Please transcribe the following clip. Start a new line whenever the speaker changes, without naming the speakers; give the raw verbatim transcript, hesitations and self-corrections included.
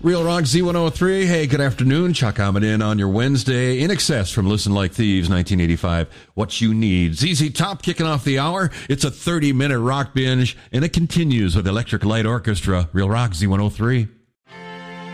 Real Rock Z one oh three. Hey, good afternoon. Chuck Ahmed in on your Wednesday. In Excess from Listen Like Thieves, nineteen eighty-five. What You Need. Z Z Top kicking off the hour. It's a thirty-minute rock binge, and it continues with Electric Light Orchestra. Real Rock Z one oh three.